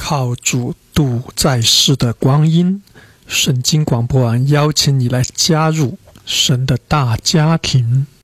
靠主度在世的光阴，圣经广播网邀请你来加入神的大家庭。